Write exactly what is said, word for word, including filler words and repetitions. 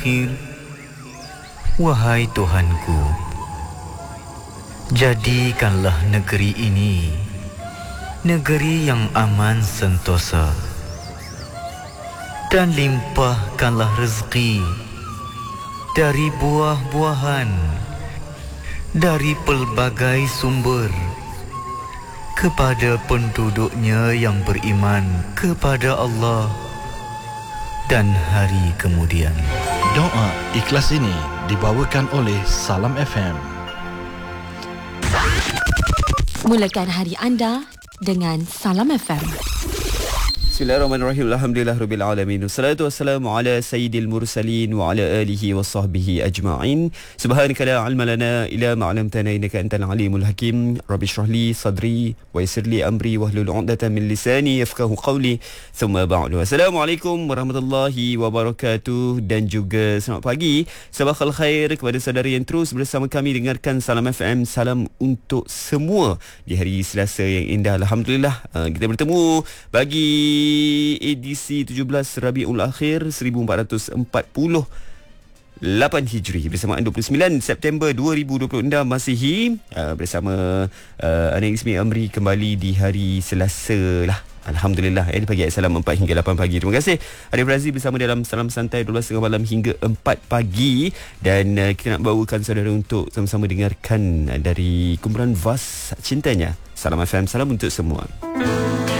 Wahai Tuhanku, jadikanlah negeri ini negeri yang aman sentosa, dan limpahkanlah rezeki dari buah-buahan, dari pelbagai sumber, kepada penduduknya yang beriman kepada Allah dan hari kemudian. Doa ikhlas ini dibawakan oleh Salam F M. Mulakan hari anda dengan Salam F M. Bismillahirrahmanirrahim. Alhamdulillah rabbil alamin. Wassalatu wassalamu ala sayyidil mursalin wa ala alihi wa sahbihi ajma'in. Subhanaka la ilma lana illa ma 'allamtana innaka antal alimul hakim. Rabbi shrah li sadri wa yassir li amri wahlul 'uqdatam min lisani yafqahu qawli. Thumma ba'du. Assalamualaikum warahmatullahi wabarakatuh dan juga selamat pagi. Sabahal khair kepada saudara yang terus bersama kami dengarkan Salam F M. Salam untuk semua di hari Selasa yang indah. Alhamdulillah kita bertemu bagi edisi tujuh belas Rabiul Akhir seribu empat ratus empat puluh lapan Hijri bersamaan dua puluh sembilan September dua ribu dua puluh enam Masihi, uh, bersama uh, Anak Ismi Amri kembali di hari Selasa lah. Alhamdulillah, eh, di pagi Salam empat hingga lapan pagi. Terima kasih Arif Razi bersama dalam Salam Santai dua belas tiga puluh malam hingga empat pagi. Dan uh, kita nak bawakan saudara untuk sama-sama dengarkan uh, dari kumpulan Vas Cintanya. Salam F M, salam untuk semua.